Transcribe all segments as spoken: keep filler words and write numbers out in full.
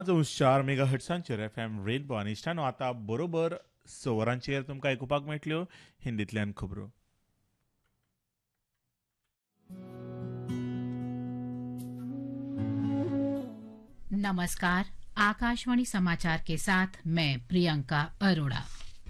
चार mega हर्ट्सांचेर F M rainbow आनी इश्टानो आतां बरोबर स वरांचेर तुमकां आयकुपाक मेळटल्यो हिंदींतल्यान खबरो. नमस्कार, आकाशवाणी समाचार के साथ मैं प्रियंका अरोड़ा.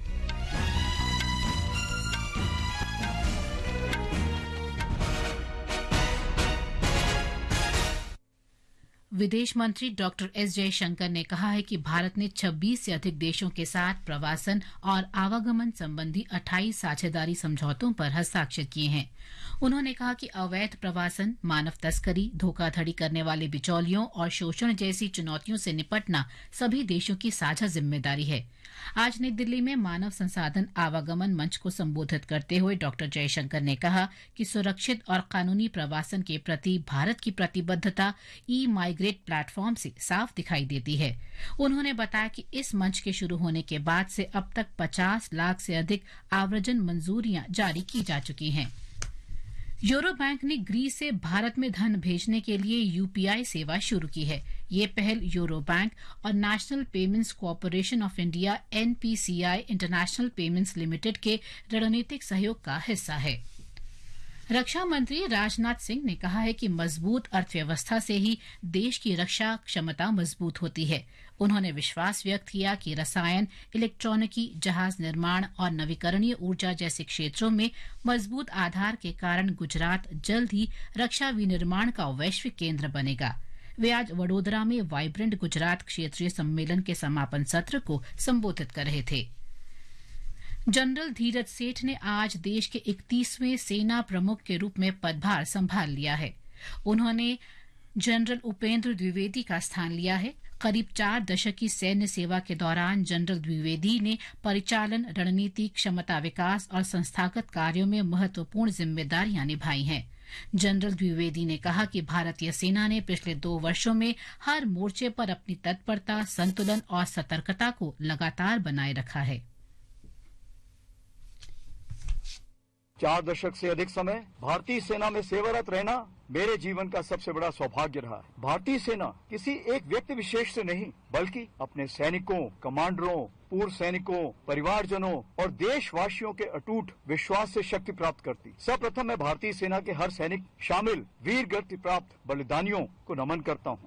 विदेश मंत्री डॉक्टर एस जयशंकर ने कहा है कि भारत ने छब्बीस से अधिक देशों के साथ प्रवासन और आवागमन संबंधी अट्ठाईस साझेदारी समझौतों पर हस्ताक्षर किए हैं. उन्होंने कहा कि अवैध प्रवासन, मानव तस्करी, धोखाधड़ी करने वाले बिचौलियों और शोषण जैसी चुनौतियों से निपटना सभी देशों की साझा जिम्मेदारी है. आज नई दिल्ली में मानव संसाधन आवागमन मंच को संबोधित करते हुए डॉक्टर जयशंकर ने कहा कि सुरक्षित और कानूनी प्रवासन के प्रति भारत की प्रतिबद्धता ई माइग्रेट प्लेटफॉर्म से साफ दिखाई देती है. उन्होंने बताया कि इस मंच के शुरू होने के बाद से अब तक पचास लाख से अधिक आव्रजन मंजूरियां जारी की जा चुकी हैं. यूरो बैंक ने ग्रीस से भारत में धन भेजने के लिए यूपीआई सेवा शुरू की है. ये पहल यूरो बैंक और national payments corporation of India NPCI international payments limited के रणनीतिक सहयोग का हिस्सा है. रक्षा मंत्री राजनाथ सिंह ने कहा है कि मजबूत अर्थव्यवस्था से ही देश की रक्षा क्षमता मजबूत होती है. उन्होंने विश्वास व्यक्त किया कि रसायन, इलेक्ट्रॉनिकी, जहाज निर्माण और नवीकरणीय ऊर्जा जैसे क्षेत्रों में मजबूत आधार के कारण गुजरात जल्द ही रक्षा विनिर्माण का वैश्विक केंद्र बनेगा. वे आज वडोदरा में वाइब्रेंट गुजरात क्षेत्रीय सम्मेलन के समापन सत्र को संबोधित कर रहे थे. जनरल धीरज सेठ ने आज देश के इकतीसवें सेना प्रमुख के रूप में पदभार संभाल लिया है. उन्होंने जनरल उपेंद्र द्विवेदी का स्थान लिया है. करीब चार दशक की सैन्य सेवा के दौरान जनरल द्विवेदी ने परिचालन, रणनीति, क्षमता विकास और संस्थागत कार्यों में महत्वपूर्ण जिम्मेदारियां निभाई हैं. जनरल द्विवेदी ने कहा कि भारतीय सेना ने पिछले दो वर्षों में हर मोर्चे पर अपनी तत्परता, संतुलन और सतर्कता को लगातार बनाए रखा है. चार दशक से अधिक समय भारतीय सेना में सेवारत रहना मेरे जीवन का सबसे बड़ा सौभाग्य रहा है. भारतीय सेना किसी एक व्यक्ति विशेष से नहीं, बल्कि अपने सैनिकों, कमांडरों, पूर्व सैनिकों, परिवारजनों और देशवासियों के अटूट विश्वास से शक्ति प्राप्त करती. सर्वप्रथम मैं भारतीय सेना के हर सैनिक शामिल वीर गति प्राप्त बलिदानियों को नमन करता हूँ.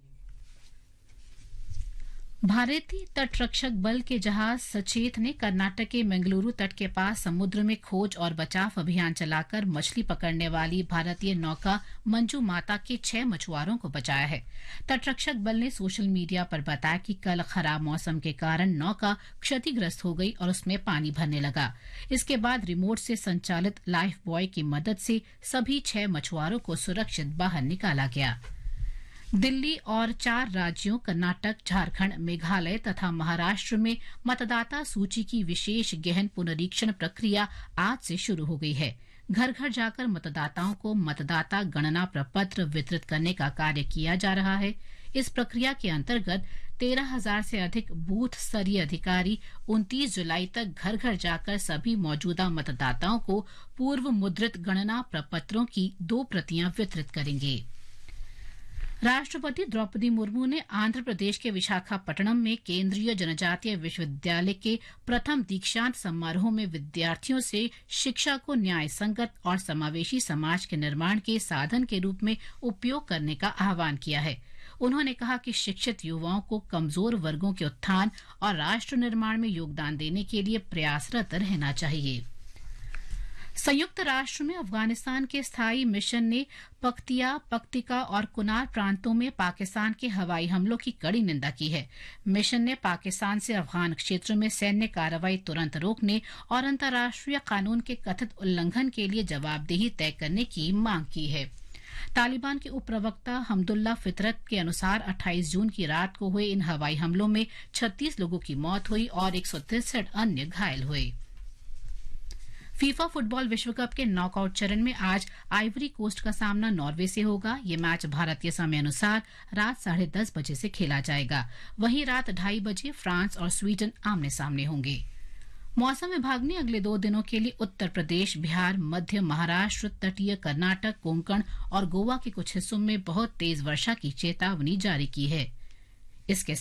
भारतीय तटरक्षक बल के जहाज सचेत ने कर्नाटक के मंगलुरु तट के पास समुद्र में खोज और बचाव अभियान चलाकर मछली पकड़ने वाली भारतीय नौका मंजू माता के छह मछुआरों को बचाया है. तटरक्षक बल ने सोशल मीडिया पर बताया कि कल खराब मौसम के कारण नौका क्षतिग्रस्त हो गई और उसमें पानी भरने लगा. इसके बाद रिमोट से संचालित लाइफ बॉय की मदद से सभी छह मछुआरों को सुरक्षित बाहर निकाला गया. दिल्ली और चार राज्यों कर्नाटक, झारखंड, मेघालय तथा महाराष्ट्र में मतदाता सूची की विशेष गहन पुनरीक्षण प्रक्रिया आज से शुरू हो गई है. घर घर जाकर मतदाताओं को मतदाता गणना प्रपत्र वितरित करने का कार्य किया जा रहा है. इस प्रक्रिया के अंतर्गत तेरह हजार से अधिक बूथ स्तरीय अधिकारी उनतीस जुलाई तक घर घर जाकर सभी मौजूदा मतदाताओं को पूर्व मुद्रित गणना प्रपत्रों की दो प्रतियां वितरित करेंगे. राष्ट्रपति द्रौपदी मुर्मू ने आंध्र प्रदेश के विशाखापट्टनम में केंद्रीय जनजातीय विश्वविद्यालय के प्रथम दीक्षांत समारोह में विद्यार्थियों से शिक्षा को न्याय संगत और समावेशी समाज के निर्माण के साधन के रूप में उपयोग करने का आह्वान किया है. उन्होंने कहा कि शिक्षित युवाओं को कमजोर वर्गों के उत्थान और राष्ट्र निर्माण में योगदान देने के लिए प्रयासरत रहना चाहिए. संयुक्त राष्ट्र में अफगानिस्तान के स्थायी मिशन ने पख्तिया, पख्तिका और कुनार प्रांतों में पाकिस्तान के हवाई हमलों की कड़ी निंदा की है. मिशन ने पाकिस्तान से अफगान क्षेत्र में सैन्य कार्रवाई तुरंत रोकने और अंतर्राष्ट्रीय कानून के कथित उल्लंघन के लिए जवाबदेही तय करने की मांग की है. तालिबान के उप प्रवक्ता हमदुल्ला फितरत के अनुसार अट्ठाईस जून की रात को हुए इन हवाई हमलों में छत्तीस लोगों की मौत हुई और एक सौ तिरसठ अन्य घायल हुए. फीफा फुटबॉल विश्व कप के नॉकआउट चरण में आज आइवरी कोस्ट का सामना नॉर्वे से होगा. ये मैच भारतीय समय अनुसार रात साढ़े दस बजे से खेला जाएगा. वहीं रात ढाई बजे फ्रांस और स्वीडन आमने सामने होंगे. मौसम विभाग ने अगले दो दिनों के लिए उत्तर प्रदेश, बिहार, मध्य महाराष्ट्र, तटीय कर्नाटक, कोंकण और गोवा के कुछ हिस्सों में बहुत तेज वर्षा की चेतावनी जारी की है. इसके